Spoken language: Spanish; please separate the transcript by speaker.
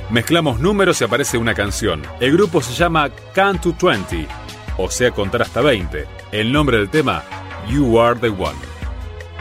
Speaker 1: Mezclamos números y aparece una canción. El grupo se llama Count to 20, o sea, contar hasta 20. El nombre del tema, You Are the One.